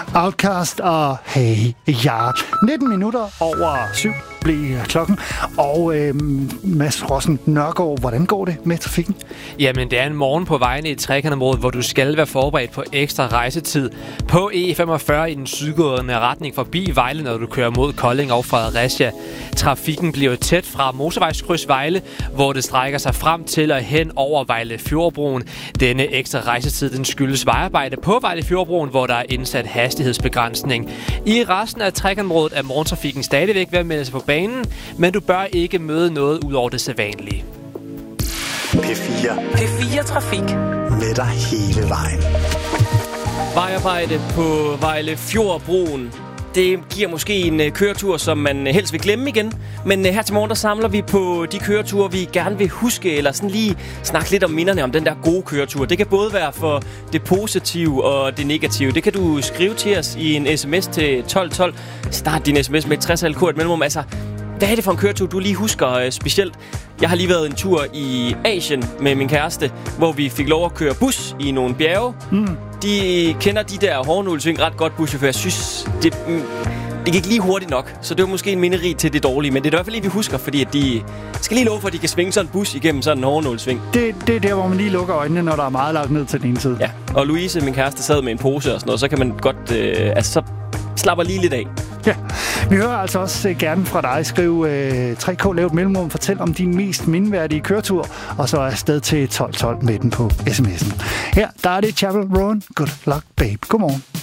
Outcast og Hey Ja. 19 minutter over 7 blev klokken. Og Mads Rossen Nørgaard, hvordan går det med trafikken? Jamen, det er en morgen på vejene i trekantområdet, hvor du skal være forberedt på ekstra rejsetid. På E45 i den sydgående retning forbi Vejle, når du kører mod Kolding og Fredericia. Trafikken bliver tæt fra motorvejskryds Vejle, hvor det strækker sig frem til og hen over Vejle Fjordbroen. Denne ekstra rejsetid, den skyldes vejarbejde på Vejle Fjordbroen, hvor der er indsat hastighedsbegrænsning. I resten af trekantområdet er morgentrafikken stadigvæk ved at melde sig på banen, men du bør ikke møde noget ud over det sædvanlige. P4 Trafik. Med dig hele vejen. Vejarbejde på Vejle Fjordbroen. Det giver måske en køretur, som man helst vil glemme igen. Men her til morgen, der samler vi på de køreture, vi gerne vil huske, eller sådan lige snakke lidt om minderne om den der gode køretur. Det kan både være for det positive og det negative. Det kan du skrive til os i en sms til 1212. Start din sms med 60 LK et mellemrum. Altså, hvad er det for en køretur, du lige husker specielt? Jeg har lige været en tur i Asien med min kæreste, hvor vi fik lov at køre bus i nogle bjerge. De kender de der hårdnålsving ret godt, buschauffør. Jeg synes, det gik lige hurtigt nok. Så det var måske en minderig til det dårlige. Men det er i hvert fald lige, vi husker, fordi at de skal lige love for, at de kan svinge sådan en bus igennem sådan en hårdnålsving. Det er der, hvor man lige lukker øjnene, når der er meget langt ned til den ene side. Ja, og Louise, min kæreste, sad med en pose og sådan noget. Så kan man godt, så slapper lige lidt af. Ja, vi hører altså også gerne fra dig. Skriv 3K, lav et mellemrum, fortæl om din mest mindeværdige køretur, og så afsted til 1212 med den på sms'en. Her, der er det Chapel Rowan. Good luck, babe. Godmorgen.